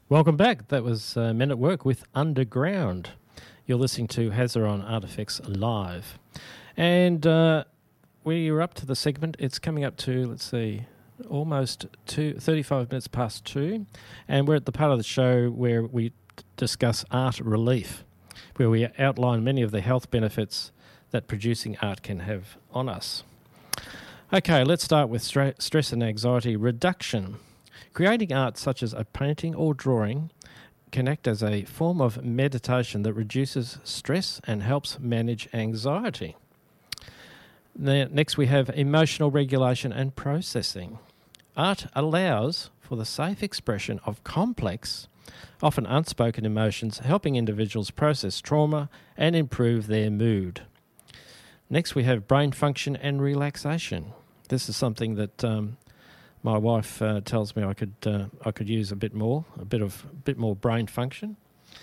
Welcome back. That was Men at Work with Underground. You're listening to Hazza on Artifacts Live. And we are up to the segment. It's coming up to, let's see, almost 35 minutes past 2. And we're at the part of the show where we discuss art relief, where we outline many of the health benefits that producing art can have on us. Okay, let's start with stress and anxiety reduction. Creating art such as a painting or drawing can act as a form of meditation that reduces stress and helps manage anxiety. Next we have emotional regulation and processing. Art allows for the safe expression of complex, often unspoken emotions, helping individuals process trauma and improve their mood. Next we have brain function and relaxation. This is something that my wife tells me I could use a bit more brain function.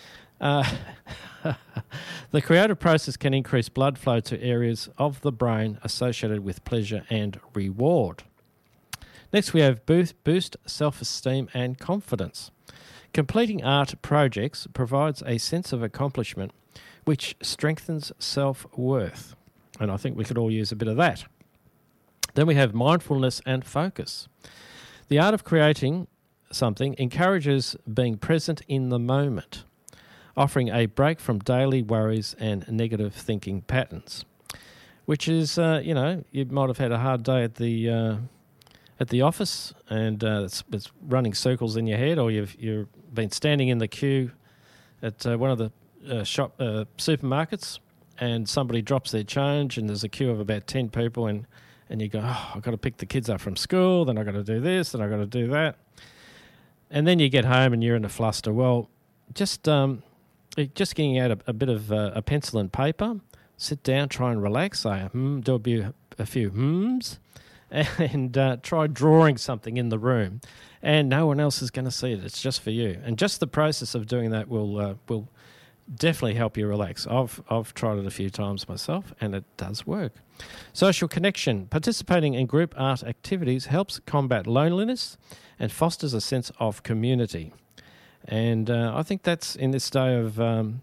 The creative process can increase blood flow to areas of the brain associated with pleasure and reward. Next, we have boost self-esteem and confidence. Completing art projects provides a sense of accomplishment, which strengthens self-worth, and I think we could all use a bit of that. Then we have mindfulness and focus. The art of creating something encourages being present in the moment, offering a break from daily worries and negative thinking patterns, which is, you might have had a hard day at the office and it's running circles in your head, or you've been standing in the queue at one of the supermarkets and somebody drops their change and there's a queue of about 10 people and you go, I've got to pick the kids up from school, then I've got to do this, then I've got to do that. And then you get home and you're in a fluster. Well, just getting out a bit of a pencil and paper, sit down, try and relax, say do a few hmms, and try drawing something in the room. And no one else is going to see it. It's just for you. And just the process of doing that will definitely help you relax. I've tried it a few times myself, and it does work. Social connection. Participating in group art activities helps combat loneliness and fosters a sense of community. And I think that's in this day of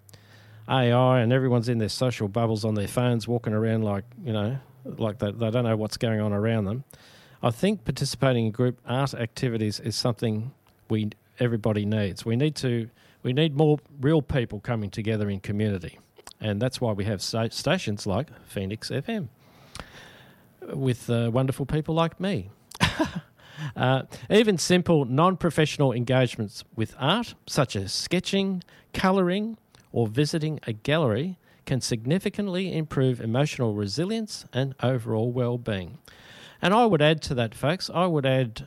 AI and everyone's in their social bubbles on their phones walking around like they don't know what's going on around them. I think participating in group art activities is something everybody needs. We need more real people coming together in community. And that's why we have stations like Phoenix FM with wonderful people like me. Even simple non-professional engagements with art, such as sketching, colouring, or visiting a gallery, can significantly improve emotional resilience and overall well-being. And I would add to that, folks, having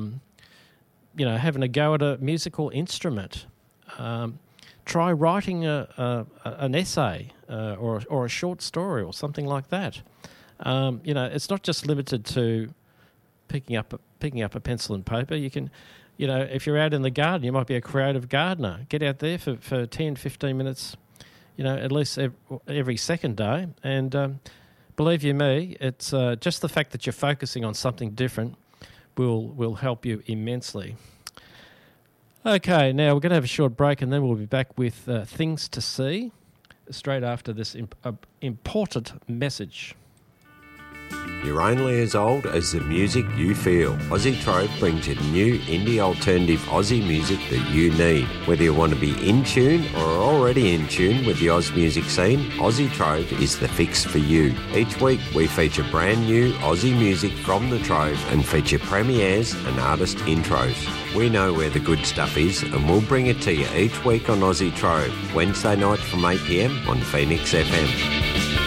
a go at a musical instrument. Try writing an essay or a short story or something like that. It's not just limited to picking up a pencil and paper. You can, if you're out in the garden, you might be a creative gardener. Get out there for 10, 15 minutes, at least every second day. And believe you me, it's just the fact that you're focusing on something different will help you immensely. Okay, now we're going to have a short break and then we'll be back with Things to See straight after this important message. You're only as old as the music you feel. Aussie Trove brings you new indie alternative Aussie music that you need. Whether you want to be in tune or are already in tune with the Oz music scene, Aussie Trove is the fix for you. Each week we feature brand new Aussie music from the Trove and feature premieres and artist intros. We know where the good stuff is and we'll bring it to you each week on Aussie Trove, Wednesday nights from 8 p.m. on Phoenix FM.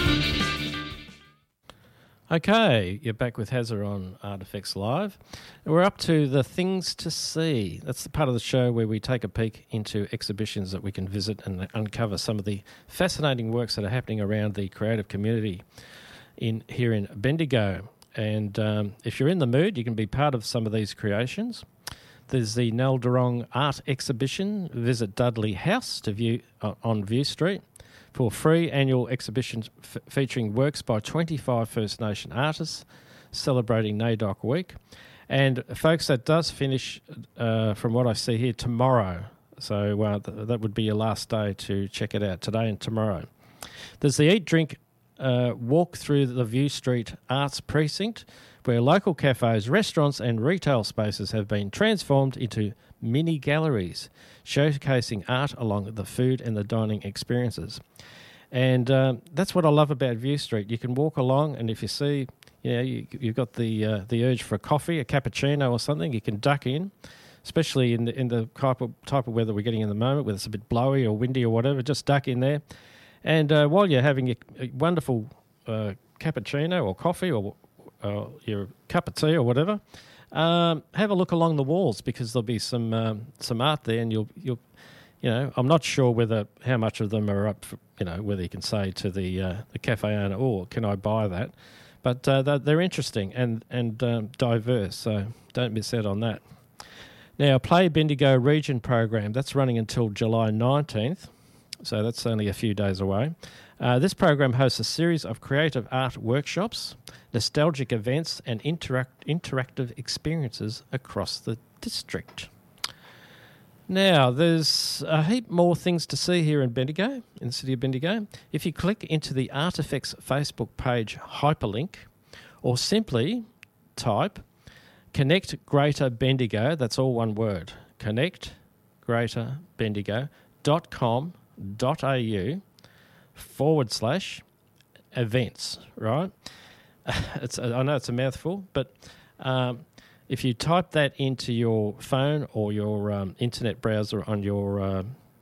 Okay, you're back with Hazza on Artifacts Live. We're up to the Things to See. That's the part of the show where we take a peek into exhibitions that we can visit and uncover some of the fascinating works that are happening around the creative community here in Bendigo. And if you're in the mood, you can be part of some of these creations. There's the Nalderong Art Exhibition. Visit Dudley House to view on View Street for free annual exhibitions featuring works by 25 First Nation artists celebrating NAIDOC Week. And folks, that does finish, from what I see here, tomorrow. So that would be your last day to check it out, today and tomorrow. There's the Eat Drink walk through the View Street Arts Precinct, where local cafes, restaurants and retail spaces have been transformed into mini galleries, showcasing art along the food and the dining experiences. And that's what I love about View Street. You can walk along, and if you see, you've got the urge for a coffee, a cappuccino or something, you can duck in, especially in the type of weather we're getting in the moment, whether it's a bit blowy or windy or whatever, just duck in there. And while you're having a wonderful cappuccino or coffee or your cup of tea or whatever, have a look along the walls, because there'll be some art there, and you'll I'm not sure how much of them are up for, whether you can say to the cafe owner, "Oh, can I buy that?" But they're interesting and diverse, so don't miss out on that. Now, Play Bendigo Region program, that's running until July 19th, so that's only a few days away. This program hosts a series of creative art workshops, nostalgic events and interactive experiences across the district. Now, there's a heap more things to see here in Bendigo, in the city of Bendigo. If you click into the Artifacts Facebook page hyperlink, or simply type Connect Greater Bendigo, that's all one word, connectgreaterbendigo.com.au/events, right? I know it's a mouthful, but if you type that into your phone or your internet browser on your,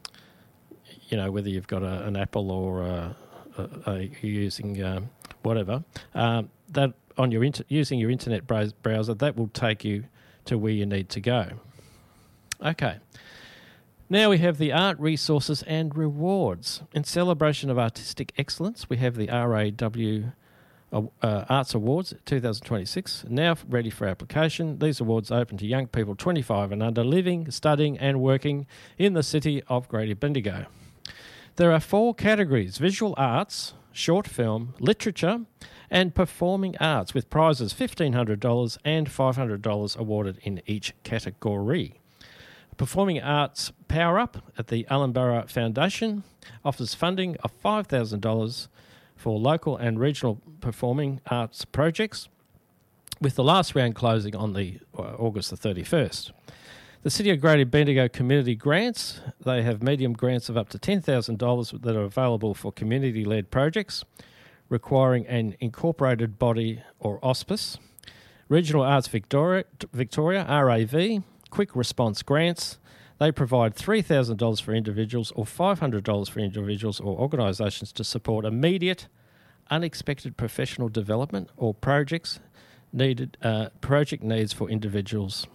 whether you've got an Apple or you're using whatever, that on your using your internet browser, that will take you to where you need to go. Okay. Now we have the art resources and rewards. In celebration of artistic excellence, we have the RAW Arts Awards 2026, now ready for application. These awards are open to young people 25 and under living, studying and working in the city of Greater Bendigo. There are 4 categories: visual arts, short film, literature and performing arts, with prizes $1,500 and $500 awarded in each category. Performing Arts Power Up at the Allenborough Foundation offers funding of $5,000 for local and regional performing arts projects, with the last round closing on August the 31st. The City of Greater Bendigo Community Grants, they have medium grants of up to $10,000 that are available for community-led projects requiring an incorporated body or auspice. Regional Arts Victoria RAV, Quick Response Grants, they provide $3,000 for individuals or $500 for individuals or organisations to support immediate, unexpected professional development or project needs for individuals,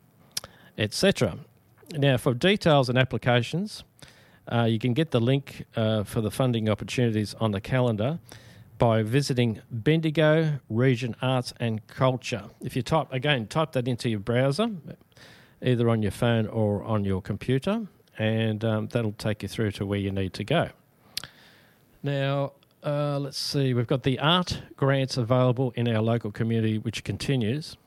etc. Now, for details and applications, you can get the link for the funding opportunities on the calendar by visiting Bendigo Region Arts and Culture. If you type that into your browser, either on your phone or on your computer, and that'll take you through to where you need to go. Now, let's see. We've got the art grants available in our local community, which continues.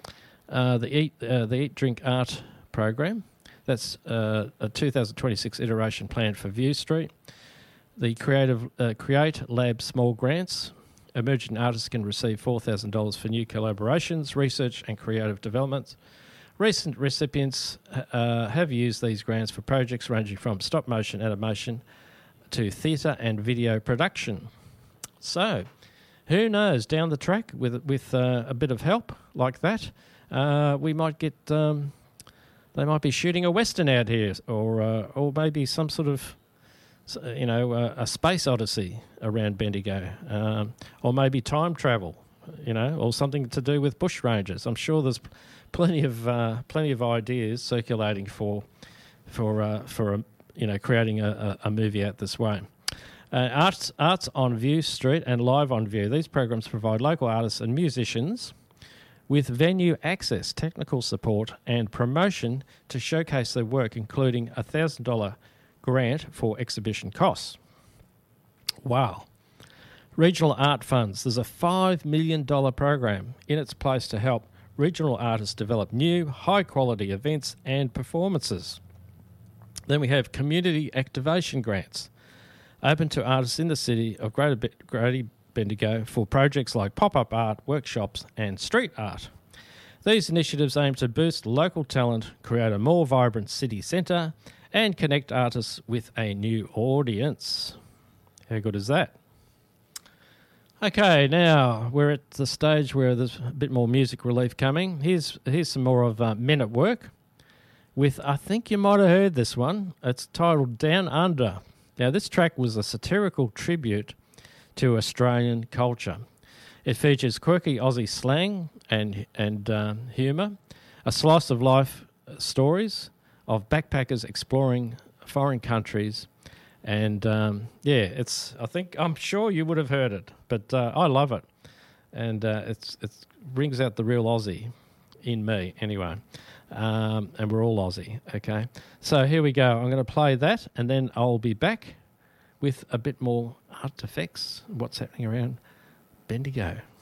The Eat Drink Art program, that's a 2026 iteration plan for View Street. The Create Lab Small Grants. Emerging artists can receive $4,000 for new collaborations, research and creative developments. Recent recipients have used these grants for projects ranging from stop-motion animation to theatre and video production. So, who knows, down the track with a bit of help like that, we might get... they might be shooting a Western out here, or maybe some sort of... a space odyssey around Bendigo, or maybe time travel, or something to do with bush rangers. I'm sure there's plenty of ideas circulating for creating a movie out this way. Arts on View Street and Live on View. These programs provide local artists and musicians with venue access, technical support, and promotion to showcase their work, including a $1,000 grant for exhibition costs. Wow. Regional Art Funds. There's a $5 million program in its place to help regional artists develop new, high-quality events and performances. Then we have community activation grants, open to artists in the city of Greater Bendigo for projects like pop-up art, workshops and street art. These initiatives aim to boost local talent, create a more vibrant city centre and connect artists with a new audience. How good is that? Okay, now we're at the stage where there's a bit more music relief coming. Here's some more of Men at Work with, I think you might have heard this one. It's titled Down Under. Now, this track was a satirical tribute to Australian culture. It features quirky Aussie slang and humour, a slice of life stories of backpackers exploring foreign countries. And, I'm sure you would have heard it, but I love it. And it brings out the real Aussie in me anyway. And we're all Aussie, okay? So here we go. I'm going to play that, and then I'll be back with a bit more artefacts, what's happening around Bendigo.